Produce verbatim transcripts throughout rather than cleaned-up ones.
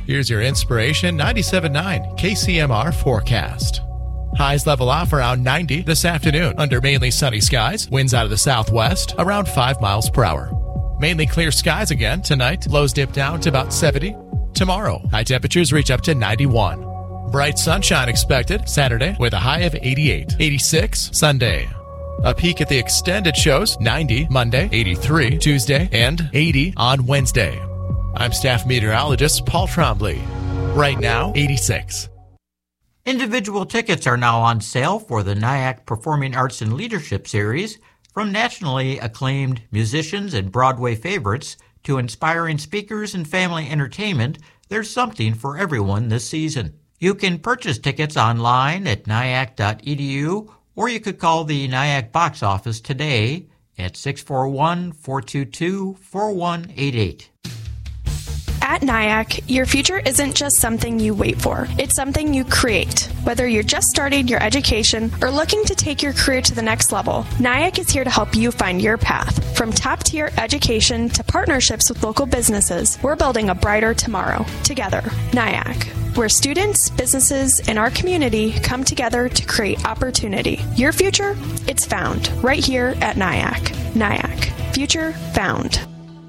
Here's your Inspiration ninety-seven point nine K C M R forecast. Highs level off around ninety this afternoon under mainly sunny skies. Winds out of the southwest around five miles per hour. Mainly clear skies again tonight. Lows dip down to about seventy. Tomorrow, high temperatures reach up to ninety-one. Bright sunshine expected Saturday with a high of eighty-eight. eighty-six Sunday. A peek at the extended shows ninety Monday, eighty-three Tuesday, and eighty on Wednesday. I'm staff meteorologist Paul Trombley. Right now, eighty-six. Individual tickets are now on sale for the NIAC Performing Arts and Leadership Series. From nationally acclaimed musicians and Broadway favorites to inspiring speakers and family entertainment, there's something for everyone this season. You can purchase tickets online at nyac dot e d u, or you could call the NIAC box office today at six four one, four two two, four one eight eight. At NIAC, your future isn't just something you wait for. It's something you create. Whether you're just starting your education or looking to take your career to the next level, NIAC is here to help you find your path. From top-tier education to partnerships with local businesses, we're building a brighter tomorrow. Together, NIAC, where students, businesses, and our community come together to create opportunity. Your future, it's found right here at NIAC. NIAC, future found.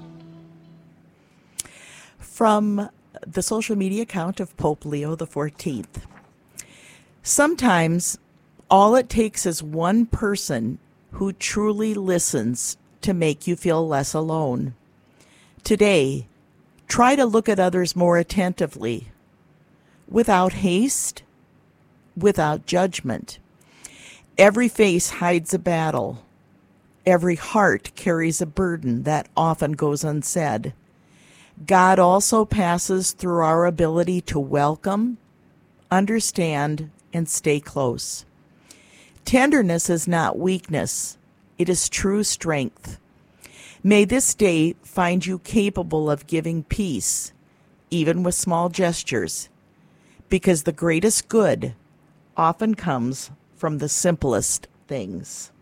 From the social media account of Pope Leo the fourteenth. Sometimes all it takes is one person who truly listens to make you feel less alone. Today, try to look at others more attentively, without haste, without judgment. Every face hides a battle. Every heart carries a burden that often goes unsaid. God also passes through our ability to welcome, understand, and stay close. Tenderness is not weakness. It is true strength. May this day find you capable of giving peace, even with small gestures, because the greatest good often comes from the simplest things.